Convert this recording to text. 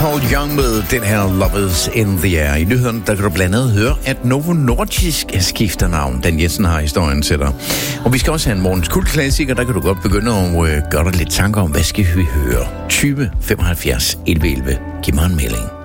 Paul Young med den her Love is in the Air. I nyhederne, der kan du blandt andet høre, at Novo Nordisk skifter navn. Dan Jensen har historien til dig. Og vi skal også have en morgens kultklassiker. Der kan du godt begynde at gøre dig lidt tanker om, hvad skal vi høre? 20 75 11 11. Giv mig en melding.